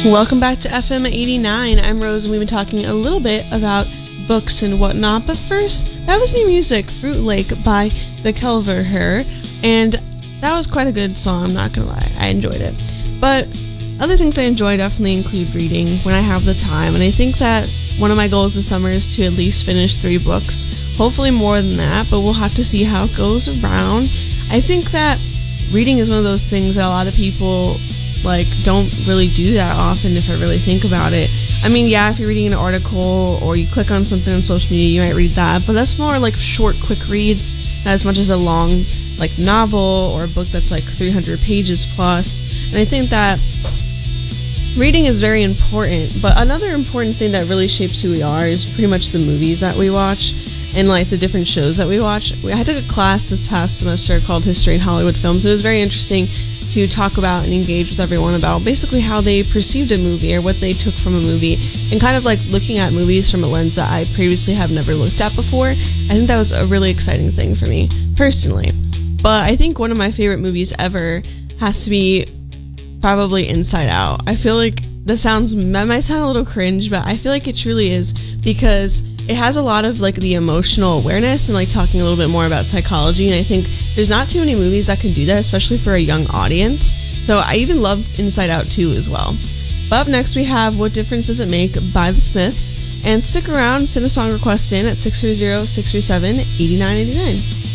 Welcome back to FM 89. I'm Rose, and we've been talking a little bit about books and whatnot. But first, that was new music, Fruit Lake by The Kelver, and that was quite a good song, I'm not gonna lie. I enjoyed it. But other things I enjoy definitely include reading when I have the time, and I think that one of my goals this summer is to at least finish 3 books. Hopefully more than that, but we'll have to see how it goes around. I think that reading is one of those things that a lot of people don't really do that often if I really think about it. I mean, yeah, if you're reading an article or you click on something on social media, you might read that, but that's more like short, quick reads, not as much as a long novel or a book that's 300 pages plus. And I think that reading is very important, but another important thing that really shapes who we are is pretty much the movies that we watch and the different shows that we watch. I took a class this past semester called History in Hollywood Films. It was very interesting to talk about and engage with everyone about basically how they perceived a movie or what they took from a movie, and kind of looking at movies from a lens that I previously have never looked at before. I think that was a really exciting thing for me personally. But I think one of my favorite movies ever has to be probably Inside Out. I feel like that might sound a little cringe, but I feel like it truly is, because it has a lot of the emotional awareness and talking a little bit more about psychology, and I think there's not too many movies that can do that, especially for a young audience. So I even loved Inside Out 2 as well. But up next we have What Difference Does It Make by The Smiths, and stick around, send a song request in at 630-637-8989.